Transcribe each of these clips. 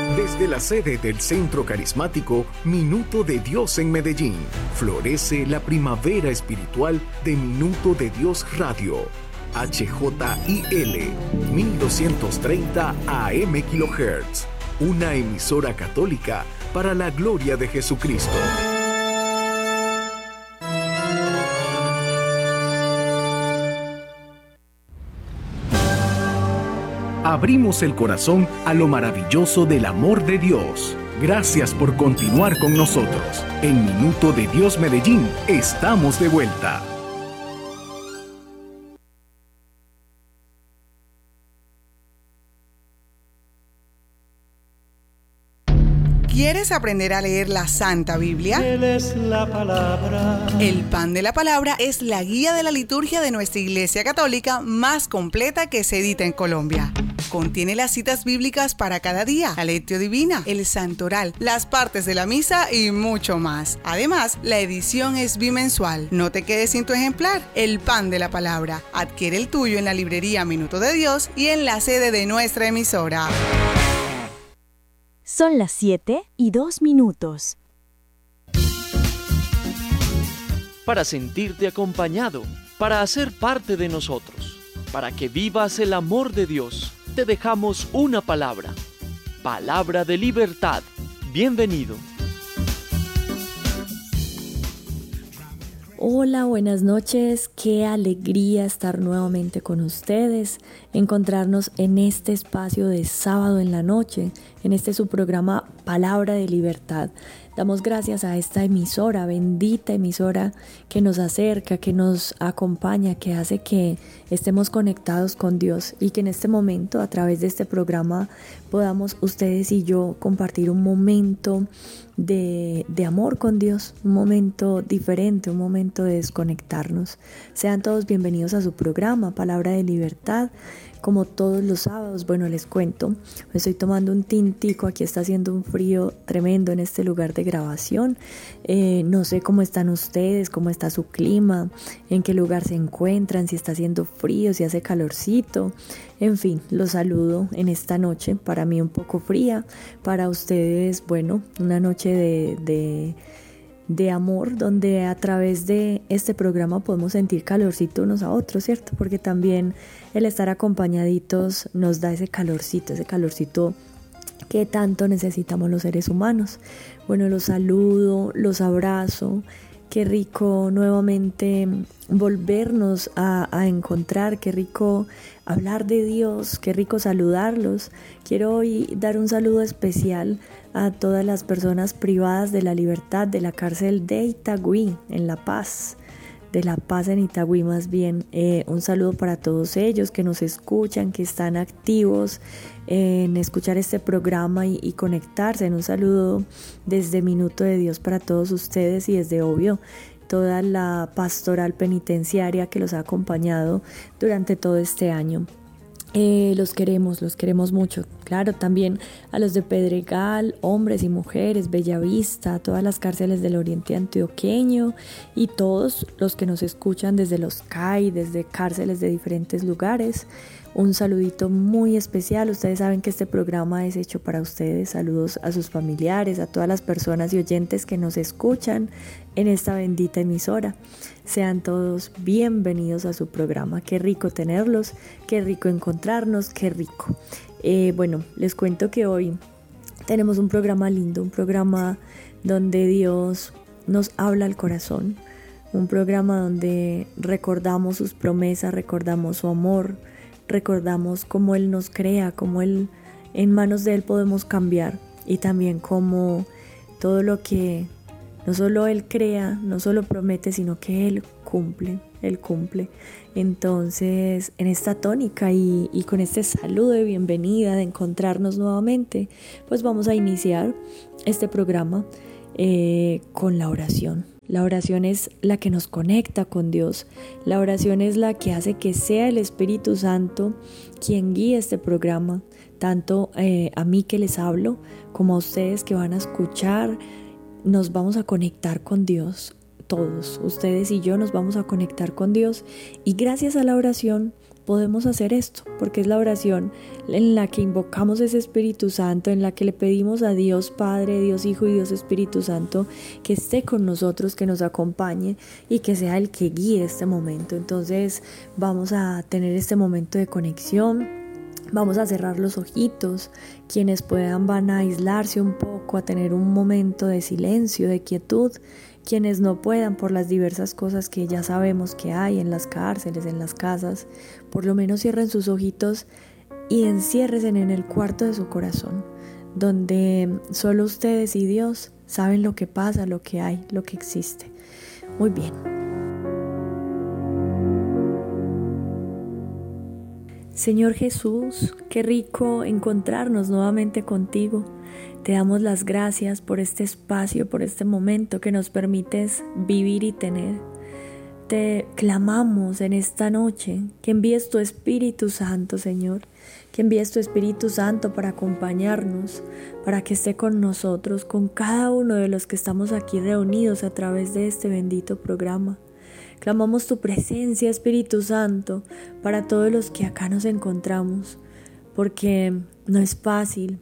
Desde la sede del Centro Carismático Minuto de Dios en Medellín, florece la primavera espiritual de Minuto de Dios Radio. HJIL 1230 AM kHz. Una emisora católica para la gloria de Jesucristo. Abrimos el corazón a lo maravilloso del amor de Dios. Gracias por continuar con nosotros. En Minuto de Dios Medellín, estamos de vuelta. ¿Quieres aprender a leer la Santa Biblia? Él es la palabra. El Pan de la Palabra es la guía de la liturgia de nuestra Iglesia Católica más completa que se edita en Colombia. Contiene las citas bíblicas para cada día, la lectio divina, el santoral, las partes de la misa y mucho más. Además, la edición es bimensual. No te quedes sin tu ejemplar. El Pan de la Palabra. Adquiere el tuyo en la librería Minuto de Dios y en la sede de nuestra emisora. Son las 7:02. Para sentirte acompañado, para hacer parte de nosotros, para que vivas el amor de Dios, te dejamos una palabra. Palabra de libertad. Bienvenido. Hola, buenas noches. Qué alegría estar nuevamente con ustedes, encontrarnos en este espacio de sábado en la noche, en este su programa Palabra de Libertad. Damos gracias a esta emisora, bendita emisora, que nos acerca, que nos acompaña, que hace que estemos conectados con Dios y que en este momento, a través de este programa, podamos ustedes y yo compartir un momento de amor con Dios, un momento diferente, un momento de desconectarnos. Sean todos bienvenidos a su programa Palabra de Libertad. Como todos los sábados, bueno, les cuento, me estoy tomando un tintico, aquí está haciendo un frío tremendo en este lugar de grabación. No sé cómo están ustedes, cómo está su clima, en qué lugar se encuentran, si está haciendo frío, si hace calorcito. En fin, los saludo en esta noche, para mí un poco fría, para ustedes, bueno, una noche de amor, donde a través de este programa podemos sentir calorcito unos a otros, ¿cierto? Porque también el estar acompañaditos nos da ese calorcito que tanto necesitamos los seres humanos. Bueno, los saludo, los abrazo. Qué rico nuevamente volvernos a encontrar, qué rico hablar de Dios, qué rico saludarlos. Quiero hoy dar un saludo especial a todas las personas privadas de la libertad de la cárcel de Itagüí, en La Paz, de La Paz en Itagüí más bien. Un saludo para todos ellos que nos escuchan, que están activos en escuchar este programa y conectarse. Un saludo desde Minuto de Dios para todos ustedes y desde obvio toda la pastoral penitenciaria que los ha acompañado durante todo este año. Los queremos mucho. Claro, también a los de Pedregal, hombres y mujeres, Bellavista, todas las cárceles del Oriente Antioqueño y todos los que nos escuchan desde los CAI, desde cárceles de diferentes lugares. Un saludito muy especial. Ustedes saben que este programa es hecho para ustedes. Saludos a sus familiares, a todas las personas y oyentes que nos escuchan en esta bendita emisora. Sean todos bienvenidos a su programa. Qué rico tenerlos, qué rico encontrarnos, qué rico. Bueno, les cuento que hoy tenemos un programa lindo, un programa donde Dios nos habla al corazón, un programa donde recordamos sus promesas, recordamos su amor, recordamos cómo Él nos crea, cómo en manos de Él podemos cambiar y también cómo todo lo que no solo Él crea, no solo promete, sino que Él cumple. Entonces, en esta tónica y con este saludo de bienvenida, de encontrarnos nuevamente, pues vamos a iniciar este programa con la oración. La oración es la que nos conecta con Dios. La oración es la que hace que sea el Espíritu Santo quien guíe este programa, tanto a mí que les hablo, como a ustedes que van a escuchar. Nos vamos a conectar con Dios, todos, ustedes y yo nos vamos a conectar con Dios y gracias a la oración podemos hacer esto, porque es la oración en la que invocamos ese Espíritu Santo, en la que le pedimos a Dios Padre, Dios Hijo y Dios Espíritu Santo que esté con nosotros, que nos acompañe y que sea el que guíe este momento. Entonces vamos a tener este momento de conexión. Vamos a cerrar los ojitos. Quienes puedan van a aislarse un poco, a tener un momento de silencio, de quietud. Quienes no puedan, por las diversas cosas que ya sabemos que hay en las cárceles, en las casas, por lo menos cierren sus ojitos y enciérrense en el cuarto de su corazón, donde solo ustedes y Dios saben lo que pasa, lo que hay, lo que existe. Muy bien. Señor Jesús, qué rico encontrarnos nuevamente contigo. Te damos las gracias por este espacio, por este momento que nos permites vivir y tener. Te clamamos en esta noche que envíes tu Espíritu Santo, Señor, que envíes tu Espíritu Santo para acompañarnos, para que esté con nosotros, con cada uno de los que estamos aquí reunidos a través de este bendito programa. Clamamos tu presencia, Espíritu Santo, para todos los que acá nos encontramos, porque no es fácil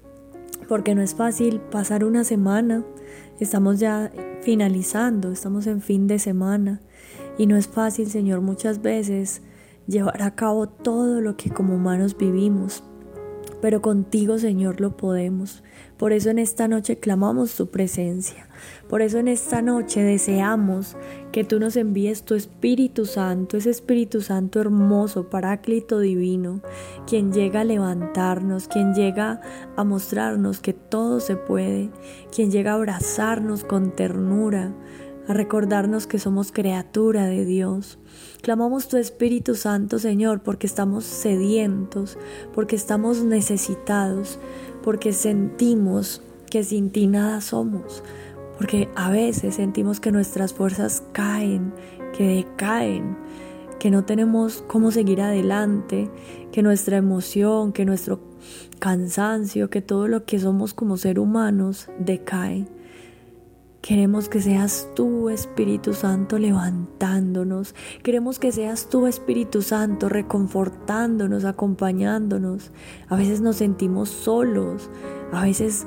pasar una semana. Estamos ya finalizando, estamos en fin de semana y no es fácil, Señor, muchas veces llevar a cabo todo lo que como humanos vivimos, pero contigo, Señor, lo podemos. Por eso en esta noche clamamos tu presencia. Por eso en esta noche deseamos que tú nos envíes tu Espíritu Santo, ese Espíritu Santo hermoso, Paráclito divino, quien llega a levantarnos, quien llega a mostrarnos que todo se puede, quien llega a abrazarnos con ternura, a recordarnos que somos criatura de Dios. Clamamos tu Espíritu Santo, Señor, porque estamos sedientos, porque estamos necesitados, porque sentimos que sin ti nada somos, porque a veces sentimos que nuestras fuerzas caen, que decaen, que no tenemos cómo seguir adelante, que nuestra emoción, que nuestro cansancio, que todo lo que somos como seres humanos decae. Queremos que seas tú, Espíritu Santo, levantándonos. Queremos que seas tú, Espíritu Santo, reconfortándonos, acompañándonos. A veces nos sentimos solos, a veces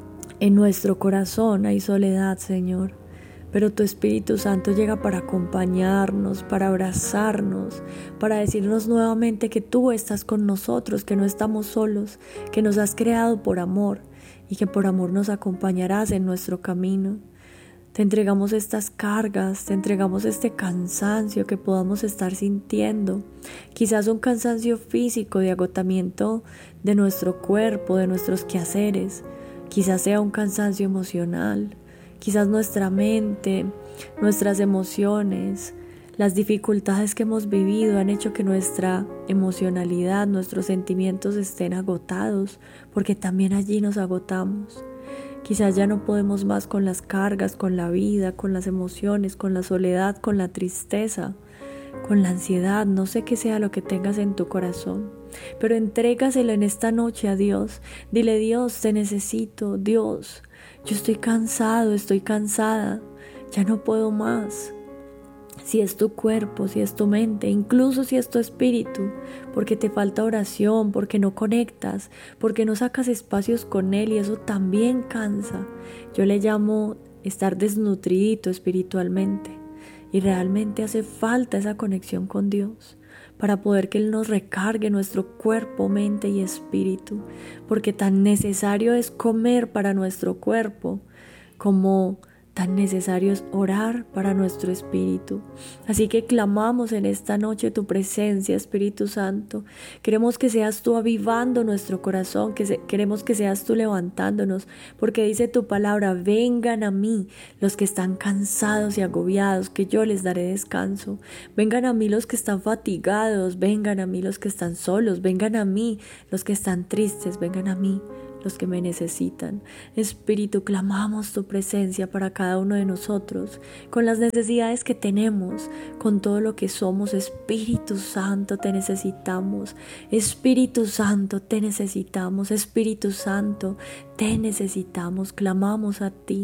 en nuestro corazón hay soledad, Señor. Pero tu Espíritu Santo llega para acompañarnos, para abrazarnos, para decirnos nuevamente que tú estás con nosotros, que no estamos solos, que nos has creado por amor y que por amor nos acompañarás en nuestro camino. Te entregamos estas cargas, te entregamos este cansancio que podamos estar sintiendo. Quizás un cansancio físico de agotamiento de nuestro cuerpo, de nuestros quehaceres. Quizás sea un cansancio emocional. Quizás nuestra mente, nuestras emociones, las dificultades que hemos vivido han hecho que nuestra emocionalidad, nuestros sentimientos estén agotados, porque también allí nos agotamos. Quizás ya no podemos más con las cargas, con la vida, con las emociones, con la soledad, con la tristeza, con la ansiedad. No sé qué sea lo que tengas en tu corazón, pero entrégaselo en esta noche a Dios. Dile: Dios, te necesito. Dios, yo estoy cansado, estoy cansada, ya no puedo más. Si es tu cuerpo, si es tu mente, incluso si es tu espíritu, porque te falta oración, porque no conectas, porque no sacas espacios con Él, y eso también cansa. Yo le llamo estar desnutridito espiritualmente, y realmente hace falta esa conexión con Dios para poder que Él nos recargue nuestro cuerpo, mente y espíritu, porque tan necesario es comer para nuestro cuerpo como tan necesario es orar para nuestro espíritu. Así que clamamos en esta noche tu presencia, Espíritu Santo. Queremos que seas tú avivando nuestro corazón, queremos que seas tú levantándonos, porque dice tu palabra: vengan a mí los que están cansados y agobiados, que yo les daré descanso. Vengan a mí los que están fatigados, vengan a mí los que están solos, vengan a mí los que están tristes, vengan a mí los que me necesitan. Espíritu, clamamos tu presencia para cada uno de nosotros, con las necesidades que tenemos, con todo lo que somos. Espíritu Santo, te necesitamos. Espíritu Santo, te necesitamos. Espíritu Santo, te necesitamos. Clamamos a ti,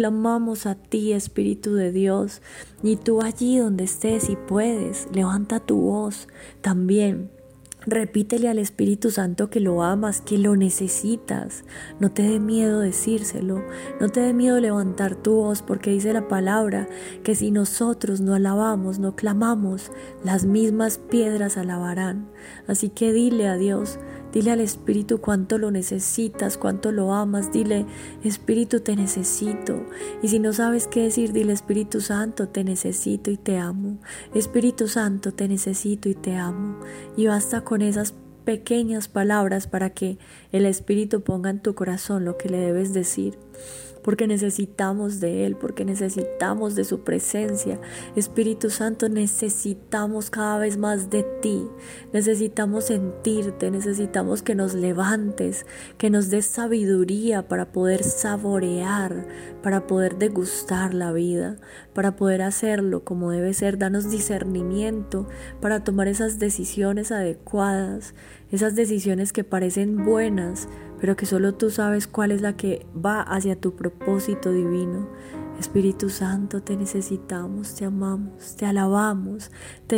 Espíritu de Dios. Y tú allí donde estés y puedes, levanta tu voz también Repítele al Espíritu Santo que lo amas, que lo necesitas. No te dé miedo decírselo, no te dé miedo levantar tu voz, porque dice la palabra que si nosotros no alabamos, no clamamos, las mismas piedras alabarán. Así que dile a Dios, dile al Espíritu cuánto lo necesitas, cuánto lo amas. Dile, Espíritu, te necesito. Y si no sabes qué decir, dile, Espíritu Santo, te necesito y te amo. Espíritu Santo, te necesito y te amo. Y basta con esas pequeñas palabras para que el Espíritu ponga en tu corazón lo que le debes decir. Porque necesitamos de Él, porque necesitamos de su presencia. Espíritu Santo, necesitamos cada vez más de ti. Necesitamos sentirte, necesitamos que nos levantes, que nos des sabiduría para poder saborear, para poder degustar la vida, para poder hacerlo como debe ser. Danos discernimiento para tomar esas decisiones adecuadas, esas decisiones que parecen buenas, pero que solo tú sabes cuál es la que va hacia tu propósito divino. Espíritu Santo, te necesitamos, te amamos, te alabamos, te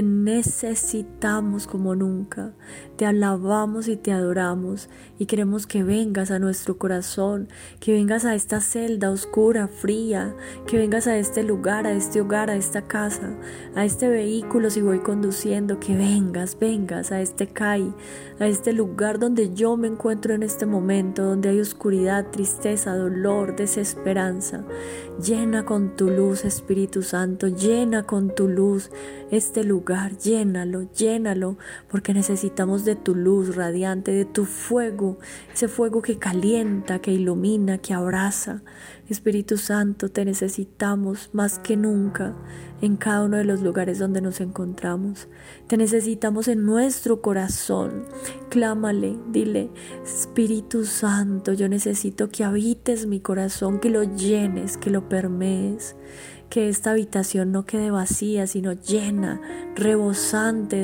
necesitamos como nunca. Te alabamos y te adoramos y queremos que vengas a nuestro corazón, que vengas a esta celda oscura, fría, que vengas a este lugar, a este hogar, a esta casa, a este vehículo si voy conduciendo, que vengas a este CAI, a este lugar donde yo me encuentro en este momento, donde hay oscuridad, tristeza, dolor, desesperanza. Llena con tu luz, Espíritu Santo, llena con tu luz este lugar, llénalo, porque necesitamos de tu luz radiante, de tu fuego, ese fuego que calienta, que ilumina, que abraza. Espíritu Santo, te necesitamos más que nunca en cada uno de los lugares donde nos encontramos. Te necesitamos en nuestro corazón. Clámale, dile, Espíritu Santo, yo necesito que habites mi corazón, que lo llenes, que lo permees, que esta habitación no quede vacía, sino llena, rebosante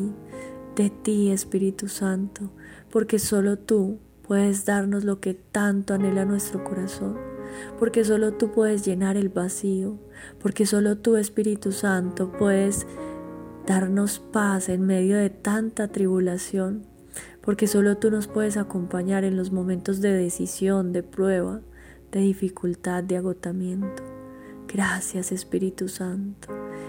de ti, Espíritu Santo, porque solo tú puedes darnos lo que tanto anhela nuestro corazón. Porque solo tú puedes llenar el vacío, porque solo tú, Espíritu Santo, puedes darnos paz en medio de tanta tribulación, porque solo tú nos puedes acompañar en los momentos de decisión, de prueba, de dificultad, de agotamiento. Gracias, Espíritu Santo.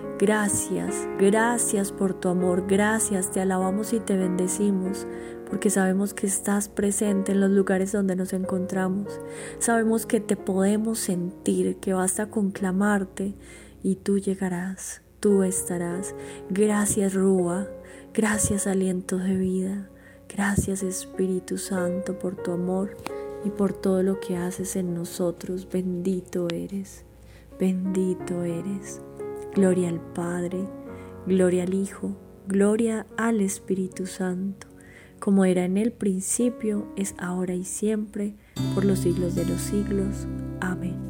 Gracias por tu amor, gracias, te alabamos y te bendecimos, porque sabemos que estás presente en los lugares donde nos encontramos. Sabemos que te podemos sentir, que basta con clamarte y tú llegarás, tú estarás. Gracias, Rúa, gracias, aliento de vida. Gracias, Espíritu Santo, por tu amor y por todo lo que haces en nosotros. Bendito eres, bendito eres. Gloria al Padre, gloria al Hijo, gloria al Espíritu Santo, como era en el principio, es ahora y siempre, por los siglos de los siglos. Amén.